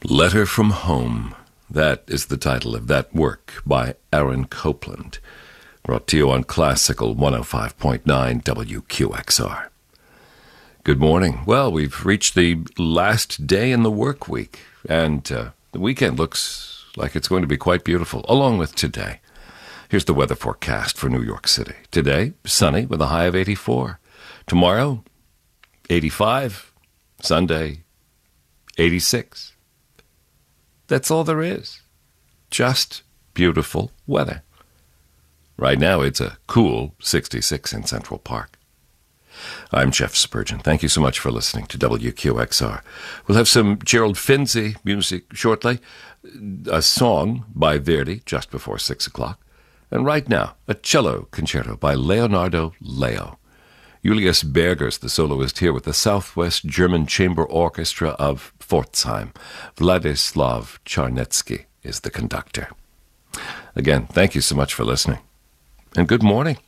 Letter from Home. That is the title of that work by Aaron Copland, brought to you on Classical 105.9 WQXR. Good morning. Well, we've reached the last day in the work week, and the weekend looks like it's going to be quite beautiful, along with today. Here's the weather forecast for New York City. Today, sunny with a high of 84. Tomorrow, 85. Sunday, 86. That's all there is. Just beautiful weather. Right now, it's a cool 66 in Central Park. I'm Jeff Spurgeon. Thank you so much for listening to WQXR. We'll have some Gerald Finzi music shortly, a song by Verdi just before 6 o'clock, and right now, a cello concerto by Leonardo Leo. Julius Berger's the soloist here with the Southwest German Chamber Orchestra of Pforzheim. Vladislav Charnetsky is the conductor. Again, thank you so much for listening, and good morning.